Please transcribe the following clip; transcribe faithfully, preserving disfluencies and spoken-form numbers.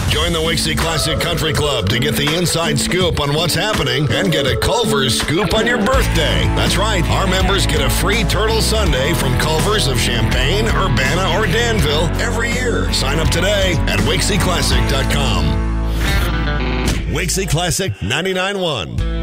Join the Wixie Classic Country Club to get the inside scoop on what's happening and get a Culver's scoop on your birthday. That's right. Our members get a free turtle sundae from Culver's of Champaign, Urbana, or Danville every year. Sign up today at Wixie Classic dot com. Wixie Classic ninety-nine point one.